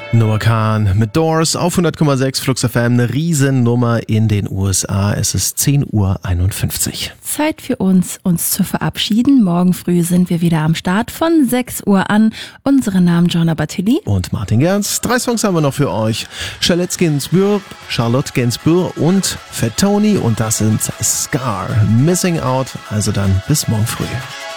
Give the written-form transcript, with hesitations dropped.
Noah Kahn mit Doors auf 100,6 Flux FM, eine Riesennummer in den USA. Es ist 10:51 Uhr. Zeit für uns zu verabschieden. Morgen früh sind wir wieder am Start von 6 Uhr an. Unsere Namen Joanna Batili und Martin Gerns. 3 Songs haben wir noch für euch. Charlotte Gainsbourg und Fat Tony und das sind Scar, Missing Out. Also dann bis morgen früh.